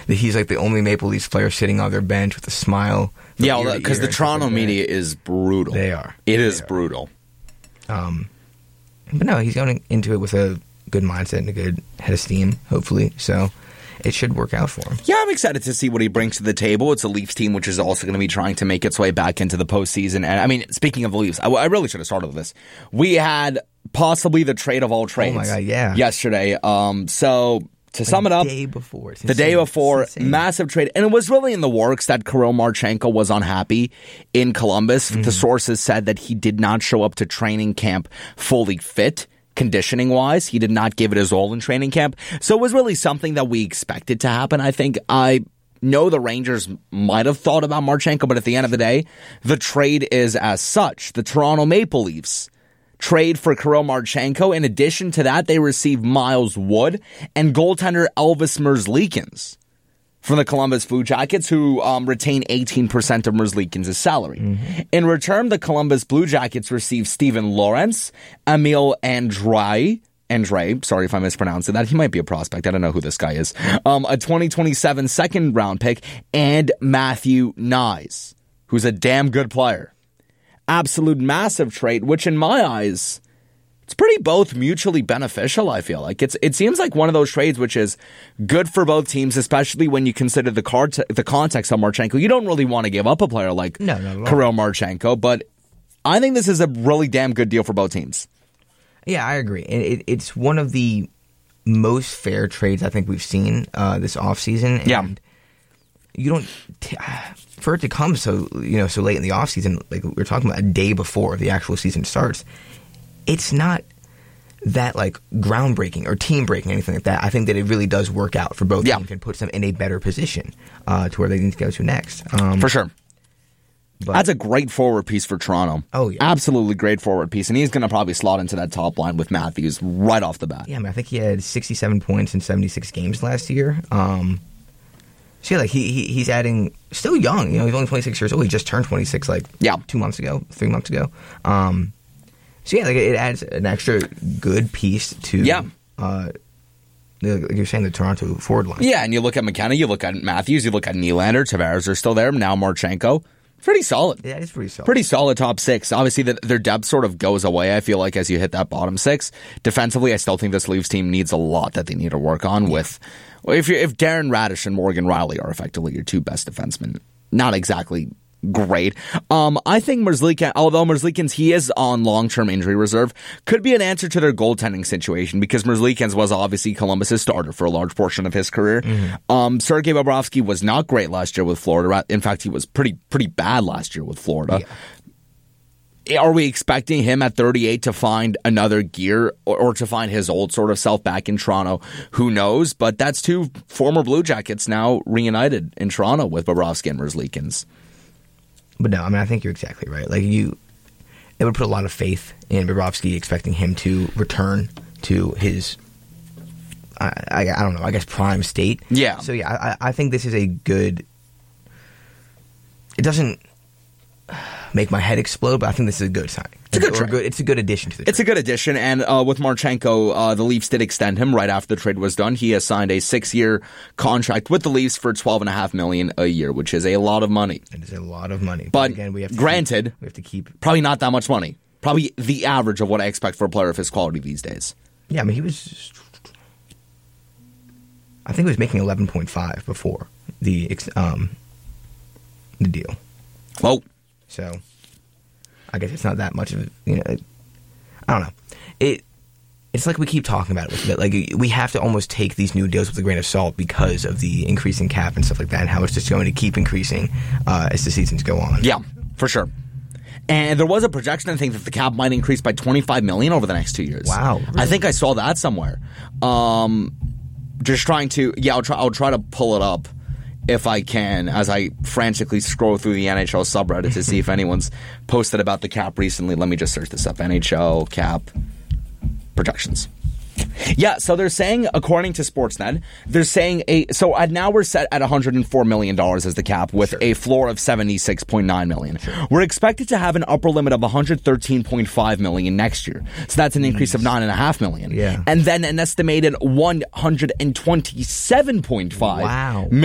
that he's like the only Maple Leafs player sitting on their bench with a smile. Yeah, because the Toronto media is brutal. They are. It is brutal. But no, he's going into it with a good mindset and a good head of steam, hopefully. So it should work out for him. Yeah, I'm excited to see what he brings to the table. It's a Leafs team which is also going to be trying to make its way back into the postseason. And I mean, speaking of the Leafs, I really should have started with this. We had possibly the trade of all trades. Oh my God, yeah. Yesterday. So to sum it up, the day before, massive trade. And it was really in the works that Kirill Marchenko was unhappy in Columbus. The sources said that he did not show up to training camp fully fit. Conditioning-wise, he did not give it his all in training camp. So it was really something that we expected to happen. I know the Rangers might have thought about Marchenko, but at the end of the day, the trade is as such. The Toronto Maple Leafs trade for Kirill Marchenko. In addition to that, they receive Miles Wood and goaltender Elvis Merzlikins from the Columbus Blue Jackets, who retain 18% of Merzlikins' salary. In return, the Columbus Blue Jackets receive Steven Lorentz, Emil Andre, sorry if I mispronounced that. He might be a prospect. I don't know who this guy is. A 2027 second-round pick, and Matthew Knies, who's a damn good player. Absolute massive trade, which in my eyes, it's pretty both mutually beneficial, I feel like. It seems like one of those trades which is good for both teams, especially when you consider the context of Marchenko. You don't really want to give up a player like Kirill Marchenko, but I think this is a really damn good deal for both teams. Yeah, I agree. It's one of the most fair trades I think we've seen this offseason. And you don't... for it to come so late in the offseason, like we were talking about a day before the actual season starts, it's not that like groundbreaking or team breaking, anything like that. I think that it really does work out for both teams and puts them in a better position to where they need to go to next. For sure. But that's a great forward piece for Toronto. Oh, yeah. Absolutely great forward piece. And he's going to probably slot into that top line with Matthews right off the bat. Yeah, I think he had 67 points in 76 games last year. So yeah, like he's adding, still young. He's only 26 years old. He just turned 26 3 months ago. So yeah, like it adds an extra good piece to like you're saying, the Toronto forward line. Yeah, and you look at McKenna, you look at Matthews, you look at Nylander, Tavares are still there. Now Marchenko. Pretty solid. Yeah, it's pretty solid. Pretty solid top six. Obviously, their depth sort of goes away, I feel like, as you hit that bottom six. Defensively, I still think this Leafs team needs a lot that they need to work on with. If Darren Radish and Morgan Rielly are effectively your two best defensemen, not exactly great. I think Merzlikins, he is on long-term injury reserve, could be an answer to their goaltending situation because Merzlikins was obviously Columbus' starter for a large portion of his career. Sergei Bobrovsky was not great last year with Florida. In fact, he was pretty bad last year with Florida. Are we expecting him at 38 to find another gear or to find his old sort of self back in Toronto? Who knows? But that's two former Blue Jackets now reunited in Toronto with Bobrovsky and Merzlikins. But no, I mean, I think you're exactly right. Like it would put a lot of faith in Bobrovsky, expecting him to return to his, I don't know, I guess prime state. Yeah. So yeah, I think this is a good. It doesn't make my head explode, but I think this is a good sign. It's a good addition to the trade. It's a good addition, and with Marchenko, the Leafs did extend him right after the trade was done. He has signed a 6-year contract with the Leafs for $12.5 million a year, which is a lot of money. It is a lot of money. But again, we have to keep probably not that much money. Probably the average of what I expect for a player of his quality these days. Yeah, I mean, I think he was making 11.5 before the deal. Well, so I guess it's not that much of I don't know. It's like we keep talking about it with it. Like we have to almost take these new deals with a grain of salt because of the increasing cap and stuff like that, and how it's just going to keep increasing as the seasons go on. Yeah, for sure. And there was a projection, I think, that the cap might increase by $25 million over the next 2 years. Wow, really? I think I saw that somewhere. Just trying to, I'll try to pull it up if I can, as I frantically scroll through the NHL subreddit to see if anyone's posted about the cap recently. Let me just search this up. NHL cap projections. Yeah, so they're saying, according to Sportsnet, they're saying now we're set at $104 million as the cap with a floor of $76.9 million. Sure. We're expected to have an upper limit of $113.5 million next year. So that's an increase of $9.5 million. Yeah. And then an estimated $127.5 wow.